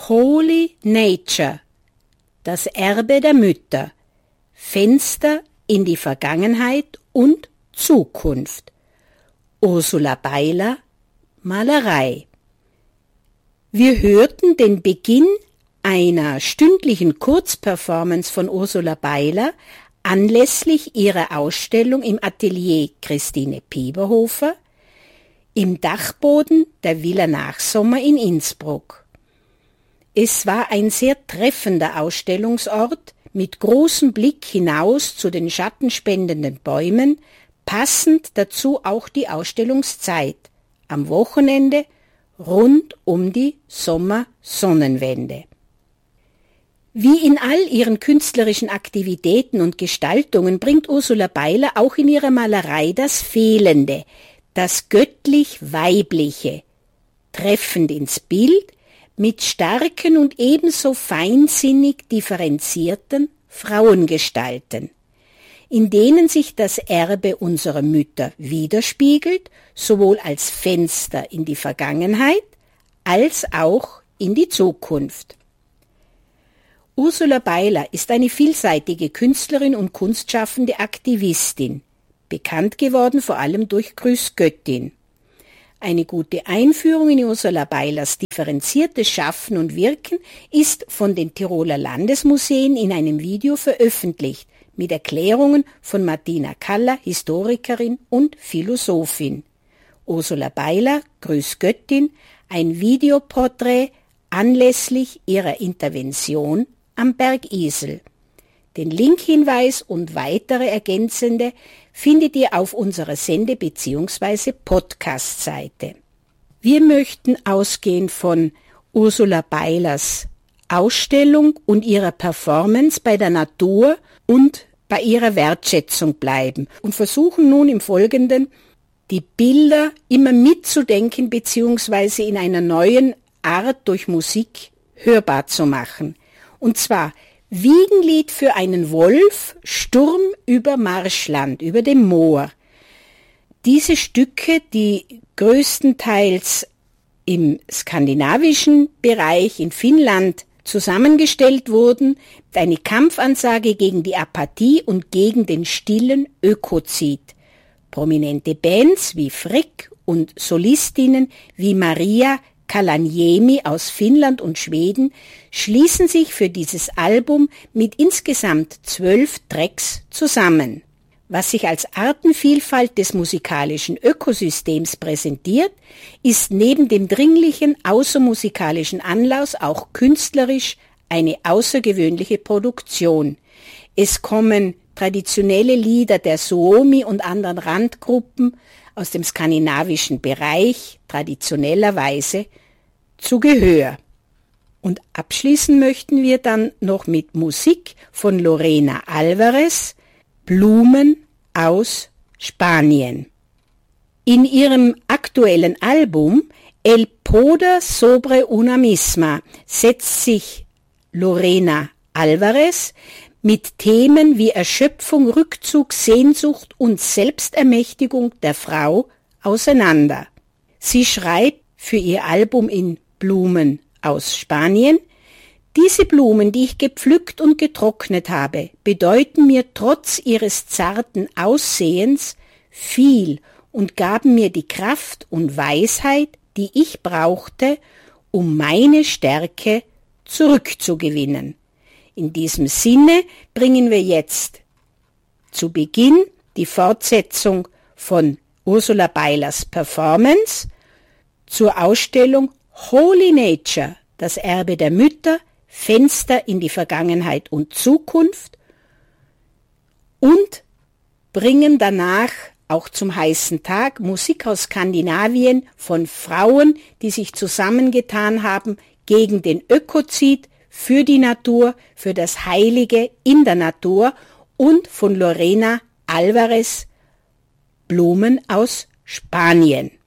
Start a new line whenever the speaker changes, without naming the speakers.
Holy Nature, das Erbe der Mütter, Fenster in die Vergangenheit und Zukunft. Ursula Beiler, Malerei. Wir hörten den Beginn einer stündlichen Kurzperformance von Ursula Beiler anlässlich ihrer Ausstellung im Atelier Christine Pieberhofer im Dachboden der Villa Nachsommer in Innsbruck. Es war ein sehr treffender Ausstellungsort mit großem Blick hinaus zu den schattenspendenden Bäumen, passend dazu auch die Ausstellungszeit, am Wochenende rund um die Sommersonnenwende. Wie in all ihren künstlerischen Aktivitäten und Gestaltungen bringt Ursula Beiler auch in ihrer Malerei das Fehlende, das göttlich-weibliche, treffend ins Bild, mit starken und ebenso feinsinnig differenzierten Frauengestalten, in denen sich das Erbe unserer Mütter widerspiegelt, sowohl als Fenster in die Vergangenheit als auch in die Zukunft. Ursula Beiler ist eine vielseitige Künstlerin und kunstschaffende Aktivistin, bekannt geworden vor allem durch Grüß Göttin. Eine gute Einführung in Ursula Beilers differenziertes Schaffen und Wirken ist von den Tiroler Landesmuseen in einem Video veröffentlicht, mit Erklärungen von Martina Kaller, Historikerin und Philosophin. Ursula Beiler, Grüß Göttin, ein Videoporträt anlässlich ihrer Intervention am Bergisel. Den Linkhinweis und weitere ergänzende findet ihr auf unserer Sende- bzw. Podcast-Seite. Wir möchten ausgehend von Ursula Beilers Ausstellung und ihrer Performance bei der Natur und bei ihrer Wertschätzung bleiben und versuchen nun im Folgenden die Bilder immer mitzudenken bzw. in einer neuen Art durch Musik hörbar zu machen. Und zwar Wiegenlied für einen Wolf, Sturm über Marschland, über dem Moor. Diese Stücke, die größtenteils im skandinavischen Bereich in Finnland zusammengestellt wurden, eine Kampfansage gegen die Apathie und gegen den stillen Ökozid. Prominente Bands wie Frick und Solistinnen wie Maria Kalaniemi aus Finnland und Schweden schließen sich für dieses Album mit insgesamt 12 Tracks zusammen. Was sich als Artenvielfalt des musikalischen Ökosystems präsentiert, ist neben dem dringlichen außermusikalischen Anlass auch künstlerisch eine außergewöhnliche Produktion. Es kommen traditionelle Lieder der Suomi und anderen Randgruppen aus dem skandinavischen Bereich traditionellerweise zu Gehör. Und abschließen möchten wir dann noch mit Musik von Lorena Alvarez, Blumen aus Spanien. In ihrem aktuellen Album El Poder sobre una misma setzt sich Lorena Alvarez mit Themen wie Erschöpfung, Rückzug, Sehnsucht und Selbstermächtigung der Frau auseinander. Sie schreibt für ihr Album in Blumen aus Spanien: Diese Blumen, die ich gepflückt und getrocknet habe, bedeuten mir trotz ihres zarten Aussehens viel und gaben mir die Kraft und Weisheit, die ich brauchte, um meine Stärke zurückzugewinnen. In diesem Sinne bringen wir jetzt zu Beginn die Fortsetzung von Ursula Beilers Performance zur Ausstellung Holy Nature, das Erbe der Mütter, Fenster in die Vergangenheit und Zukunft, und bringen danach auch zum heißen Tag Musik aus Skandinavien von Frauen, die sich zusammengetan haben gegen den Ökozid, für die Natur, für das Heilige in der Natur, und von Lorena Alvarez, Blumen aus Spanien.